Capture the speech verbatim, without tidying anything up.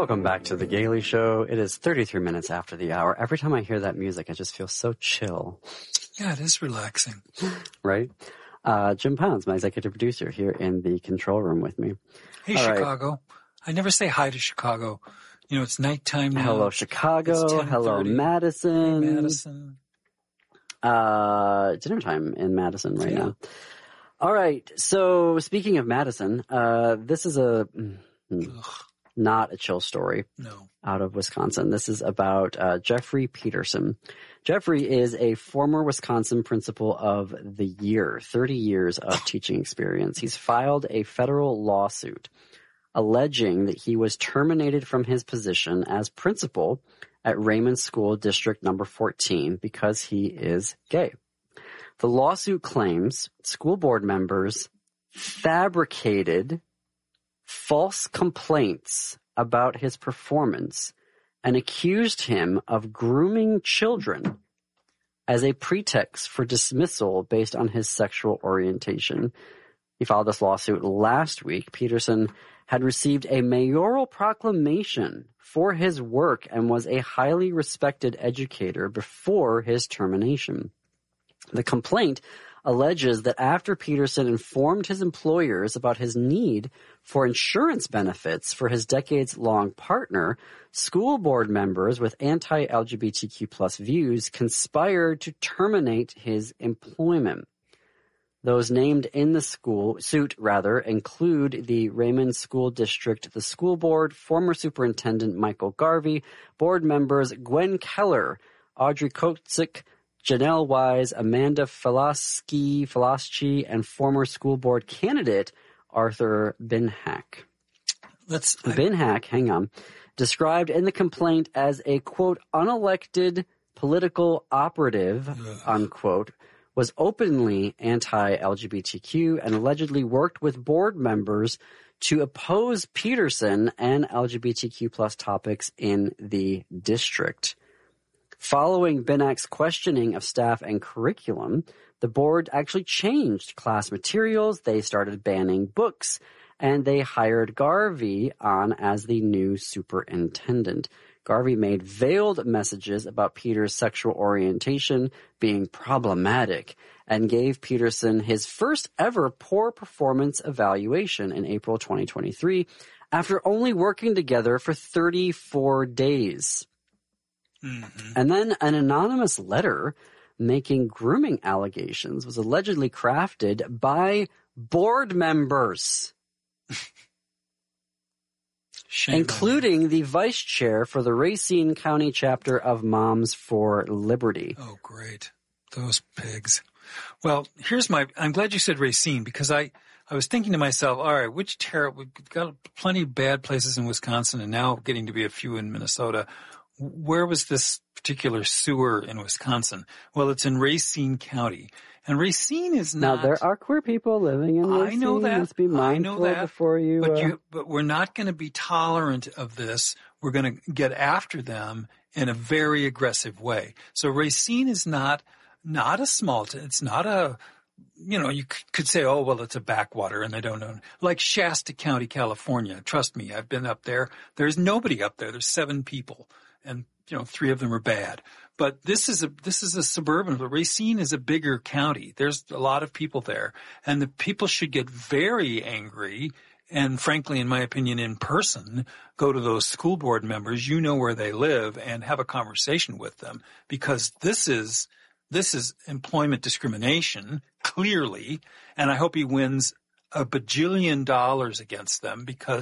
Welcome back to The Gaily Show. It is thirty-three minutes after the hour. Every time I hear that music, I just feel so chill. Yeah, it is relaxing. Right? Uh, Jim Pounds, my executive producer, here in the control room with me. Hey, All Chicago. Right. I never say hi to Chicago. You know, it's nighttime now. Hello, Chicago. Hello, Madison. Hey, Madison. Uh, dinner time in Madison right yeah. now. All right. So speaking of Madison, uh, this is a mm, not a chill story. No. Out of Wisconsin. This is about uh, Jeffrey Peterson. Jeffrey is a former Wisconsin Principal of the Year, thirty years of teaching experience. He's filed a federal lawsuit alleging that he was terminated from his position as principal at Raymond School District Number fourteen because he is gay. The lawsuit claims school board members fabricated false complaints about his performance and accused him of grooming children as a pretext for dismissal based on his sexual orientation. He filed this lawsuit last week. Peterson had received a mayoral proclamation for his work and was a highly respected educator before his termination. The complaint alleges that after Peterson informed his employers about his need for insurance benefits for his decades-long partner, school board members with anti-L G B T Q plus views conspired to terminate his employment. Those named in the school suit, rather, include the Raymond School District, the school board, former superintendent Michael Garvey, board members Gwen Keller, Audrey Kotzik, Janelle Wise, Amanda Falasky, Falaschi, and former school board candidate Arthur Binhack. Let's I... Binhack, hang on, described in the complaint as a, quote, unelected political operative, Ugh. unquote, was openly anti-L G B T Q and allegedly worked with board members to oppose Peterson and L G B T Q plus topics in the district. Following Binhack's questioning of staff and curriculum, the board actually changed class materials, they started banning books, and they hired Garvey on as the new superintendent. Garvey made veiled messages about Peter's sexual orientation being problematic and gave Peterson his first ever poor performance evaluation in April twenty twenty-three after only working together for thirty-four days. Mm-hmm. And then an anonymous letter making grooming allegations was allegedly crafted by board members. Shame including the vice chair for the Racine County chapter of Moms for Liberty. Oh, great. Those pigs. Well, here's my, I'm glad you said Racine because I, I was thinking to myself, all right, which terrible, we've got plenty of bad places in Wisconsin and now getting to be a few in Minnesota. Where was this particular sewer in Wisconsin? Well, it's in Racine County. And Racine is not... Now, there are queer people living in Racine. I know that. Let's be mindful I know that. Before you... But, uh... you, but we're not going to be tolerant of this. We're going to get after them in a very aggressive way. So Racine is not, not a small... T- it's not a... You know, you could say, oh, well, it's a backwater and they don't know. Like Shasta County, California. Trust me, I've been up there. There's nobody up there. There's seven people. And, you know, three of them are bad. But this is a, this is a suburban, but Racine is a bigger county. There's a lot of people there. And the people should get very angry and frankly, in my opinion, in person, go to those school board members. You know where they live and have a conversation with them because this is, this is employment discrimination, clearly. And I hope he wins a bajillion dollars against them because